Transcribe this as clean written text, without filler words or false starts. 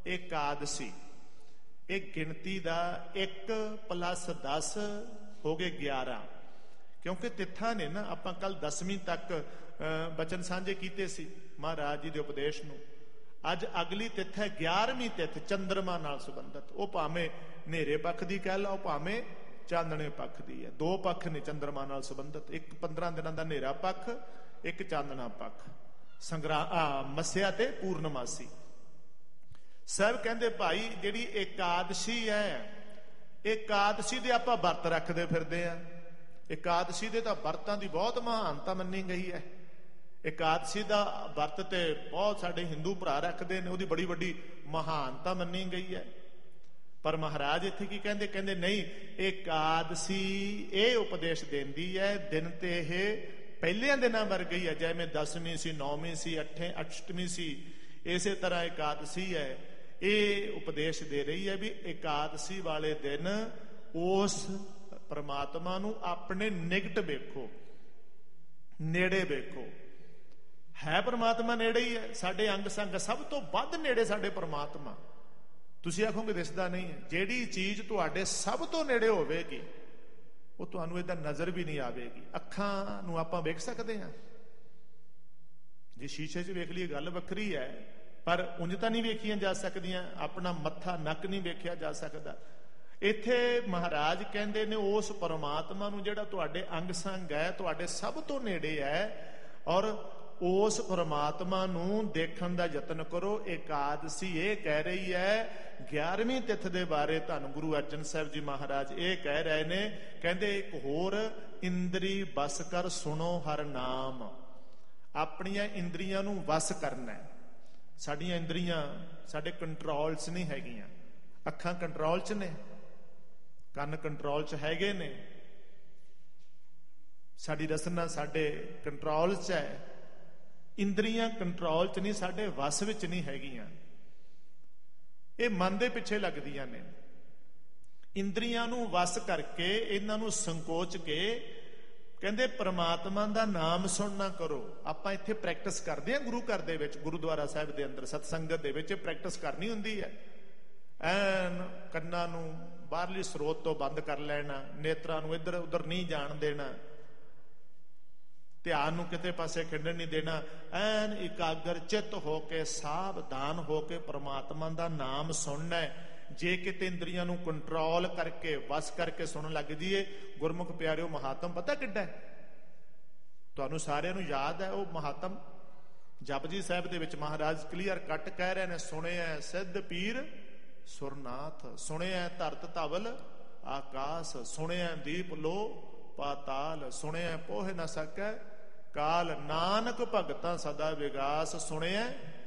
एकादशी, एक गिणती का 1 + 10 हो गए 11, क्योंकि तिथां ने ना आपां कल 10वीं तक बचन सांझे कीते सी महाराज जी के उपदेश नूं। अज अगली तिथ है 11वीं तिथ, चंद्रमा नाल संबंधित। वो भावें नेरे पक्ष की कह लो, भावें चांदने पक्ष की है। 2 पक्ष ने चंद्रमा नाल संबंधित, एक 15 दिनों का नेरा पक्ष, एक चांदना पक्ष, मस्या ते पूर्णमासी। सब कहते भाई जिहड़ी एकादशी है, एकादशी दे आपां वर्त रखते फिरदे आ। एकादशी दे तां वर्तां दी बहुत महानता मन्नी गई है। एकादशी का वर्त तो बहुत साडे हिंदू भरा रखते हैं, उसकी बड़ी बड़ी महानता मन्नी गई है। पर महाराज इत्थे की कहते, कहते नहीं, एकादशी ये उपदेश देंदी है, दिन तो यह पहलिया दिनों वर्गी है, जिवें 10वीं सी, 9वीं सी, 8वीं सी, इस तरह एकादशी है। ये उपदेश दे रही है भी एकादशी वाले दिन उस परमात्मा नूं अपने निकट वेखो, नेड़े वेखो। है परमात्मा नेड़े ही है, साडे अंग संग सब तो वध नेड़े साडे परमात्मा। तुसीं आखोगे दिसदा नहीं है। जिहड़ी चीज तुहाडे सब तो नेड़े होवेगी वो तुहानूं इदां नज़र भी नहीं आवेगी। अखां नूं आपां वेख सकदे हां, जे शीशे 'च वेख लईए गल वखरी है, पर उंज तां नहीं वेखियां जा सकदियां। अपना मत्था नक नहीं वेखिया जा सकदा। इत्थे महाराज कहंदे ने उस परमात्मा नूं जिहड़ा तुहाडे अंग संग है, तुहाडे सब तो नेड़े है, और उस परमात्मा नूं देखण दा यतन करो। एकादशी ये कह रही है 11वीं तिथ दे बारे धन गुरु अर्जन साहब जी महाराज ये कह रहे ने, कहंदे एक होर इंद्री बस कर सुनो हर नाम। अपनियां इंद्रियां नूं वस करना है। साडियां इंद्रियां साडे कंट्रोल च नहीं हैगियां। अखां कंट्रोल च ने, ਕੰਨ कंट्रोल च हैगे ने, साडी रसना साडे कंट्रोल च है। इंद्रियां कंट्रोल च नहीं, साडे वस विच नहीं हैगियां। ये मन दे पिछे लगदियां ने। इंद्रियां नूं वस करके, इन्हां नूं संकोच के कहंदे परमात्मा दा नाम सुनना करो। आपां इत्थे प्रैक्टिस करदे हां गुरु घर दे विच, गुरुद्वारा साहिब दे अंदर सतसंगत दे विच प्रैक्टिस करनी हुंदी है। ਐਨ ਕੰਨਾਂ ਨੂੰ ਬਾਹਰਲੀ ਸਰੋਤ ਤੋਂ ਬੰਦ ਕਰ ਲੈਣਾ, ਨੇਤਰਾਂ ਨੂੰ ਇੱਧਰ ਉੱਧਰ ਨਹੀਂ ਜਾਣ ਦੇਣਾ, ਧਿਆਨ ਨੂੰ ਕਿਤੇ ਪਾਸੇ ਖਿੰਡਣ ਨਹੀਂ ਦੇਣਾ। ਐਨ ਇਕਾਗਰ ਚਿੱਤ ਹੋ ਕੇ, ਸਾਵਧਾਨ ਹੋ ਕੇ ਪ੍ਰਮਾਤਮਾ ਦਾ ਨਾਮ ਸੁਣਨਾ ਹੈ। ਜੇ ਕਿਤੇ ਇੰਦਰੀਆਂ ਨੂੰ ਕੰਟਰੋਲ ਕਰਕੇ, ਵਸ ਕਰਕੇ ਸੁਣਨ ਲੱਗ ਜਾਈਏ, ਗੁਰਮੁਖ ਪਿਆਰਿਓ ਮਹਾਤਮ ਪਤਾ ਕਿੱਡਾ ਹੈ? ਤੁਹਾਨੂੰ ਸਾਰਿਆਂ ਨੂੰ ਯਾਦ ਹੈ ਉਹ ਮਹਾਤਮ। ਜਪਜੀ ਸਾਹਿਬ ਦੇ ਵਿੱਚ ਮਹਾਰਾਜ ਕਲੀਅਰ ਕੱਟ ਕਹਿ ਰਹੇ ਨੇ, ਸੁਣਿਆ ਸਿੱਧ ਪੀਰ ਸੁਰਨਾਥ, ਸੁਣਿਆ ਧਰਤ ਧਵਲ ਆਕਾਸ, ਸੁਣਿਆ ਦੀਪ ਲੋ ਪਾਤਾਲ, ਸੁਣਿਆ ਪੋਹ ਨਾ ਸਕੈ ਕਾਲ, ਨਾਨਕ ਭਗਤਾਂ ਸਦਾ ਵਿਗਾਸ, ਸੁਣਿਆ